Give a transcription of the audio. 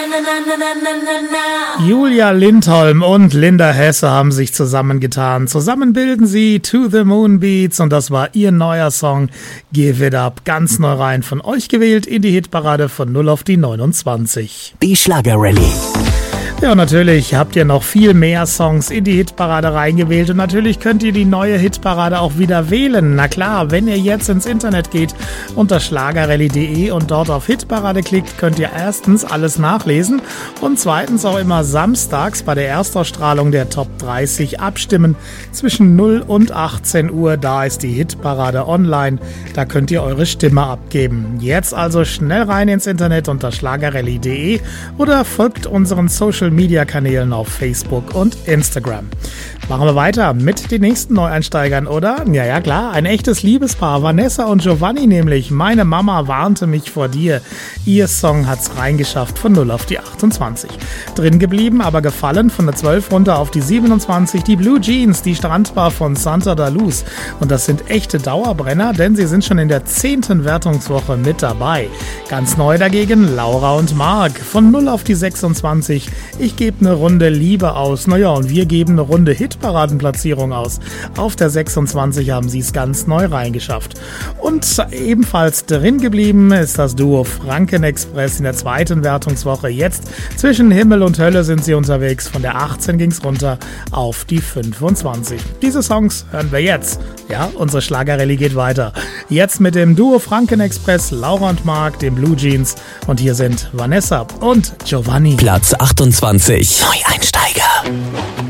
Julia Lindholm und Linda Hesse haben sich zusammengetan. Zusammen bilden sie To the Moon Beats und das war ihr neuer Song Give It Up. Ganz neu rein von euch gewählt in die Hitparade von 0 auf die 29. Die Schlagerrallye. Ja, und natürlich habt ihr noch viel mehr Songs in die Hitparade reingewählt und natürlich könnt ihr die neue Hitparade auch wieder wählen. Na klar, wenn ihr jetzt ins Internet geht unter schlagerrallye.de und dort auf Hitparade klickt, könnt ihr erstens alles nachlesen und zweitens auch immer samstags bei der Erstausstrahlung der Top 30 abstimmen. Zwischen 0 und 18 Uhr, da ist die Hitparade online. Da könnt ihr eure Stimme abgeben. Jetzt also schnell rein ins Internet unter schlagerrallye.de oder folgt unseren Social-Media-Kanälen auf Facebook und Instagram. Machen wir weiter mit den nächsten Neueinsteigern, oder? Ja, klar, ein echtes Liebespaar, Vanessa und Giovanni nämlich. Meine Mama warnte mich vor dir. Ihr Song hat's reingeschafft von 0 auf die 28. Drin geblieben, aber gefallen von der 12 runter auf die 27. Die Blue Jeans, die Strandbar von Santa da Luz. Und das sind echte Dauerbrenner, denn sie sind schon in der 10. Wertungswoche mit dabei. Ganz neu dagegen Laura und Marc von 0 auf die 26. Ich gebe eine Runde Liebe aus. Naja, und wir geben eine Runde Hitparadenplatzierung aus. Auf der 26 haben sie es ganz neu reingeschafft. Und ebenfalls drin geblieben ist das Duo Franken Express in der 2. Wertungswoche. Jetzt zwischen Himmel und Hölle sind sie unterwegs. Von der 18 ging es runter auf die 25. Diese Songs hören wir jetzt. Ja, unsere Schlagerrallye geht weiter. Jetzt mit dem Duo Franken Express, Laura und Marc, den Blue Jeans. Und hier sind Vanessa und Giovanni. Platz 28. Neueinsteiger.